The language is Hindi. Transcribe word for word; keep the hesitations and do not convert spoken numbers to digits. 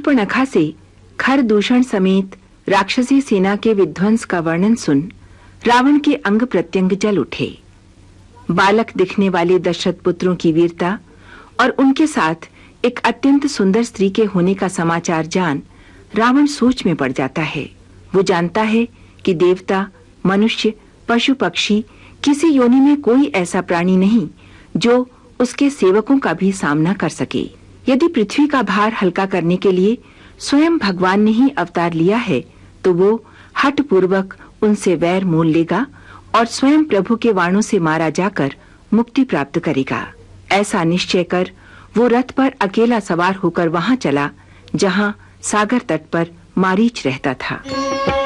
शूर्पणखा से खर दूषण समेत राक्षसी सेना के विध्वंस का वर्णन सुन रावण के अंग प्रत्यंग जल उठे। बालक दिखने वाले दशरथ पुत्रों की वीरता और उनके साथ एक अत्यंत सुंदर स्त्री के होने का समाचार जान रावण सोच में पड़ जाता है। वो जानता है कि देवता, मनुष्य, पशु पक्षी, किसी योनि में कोई ऐसा प्राणी नहीं जो उसके सेवकों का भी सामना कर सके। यदि पृथ्वी का भार हल्का करने के लिए स्वयं भगवान ने ही अवतार लिया है तो वो हठ पूर्वक उनसे वैर मोल लेगा और स्वयं प्रभु के वाणों से मारा जाकर मुक्ति प्राप्त करेगा। ऐसा निश्चय कर वो रथ पर अकेला सवार होकर वहां चला जहां सागर तट पर मारीच रहता था।